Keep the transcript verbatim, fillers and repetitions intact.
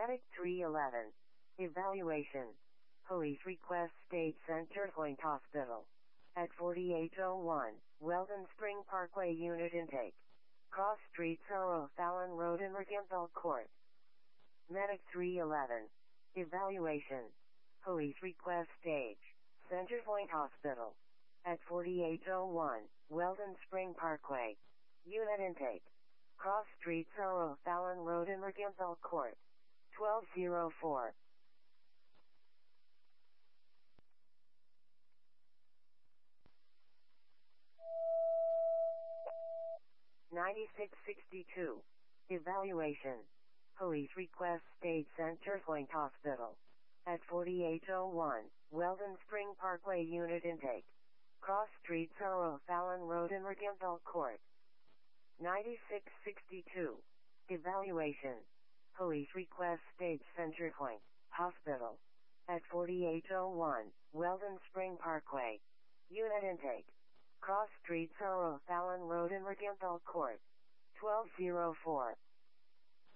Medic three eleven. Evaluation. Police request State Center Point Hospital. At forty-eight oh one, Weldon Spring Parkway Unit Intake. Cross Street Sorrow Fallon Road in Regentval Court. Medic three eleven. Evaluation. Police request Stage Center Point Hospital. At forty-eight oh one, Weldon Spring Parkway. Unit Intake. Cross Street Sorrow Fallon Road in Regentval Court. twelve oh four. ninety-six sixty-two. Evaluation. Police request State Center Point Hospital. At forty-eight oh one, Weldon Spring Parkway Unit Intake. Cross Street Sorrow Fallon Road in Regentval Court. ninety-six sixty-two. Evaluation. Police request State Center Point Hospital. At forty-eight oh one, Weldon Spring Parkway. Unit Intake. Cross Street Sorrow Fallon Road in Regentval Court. twelve oh four.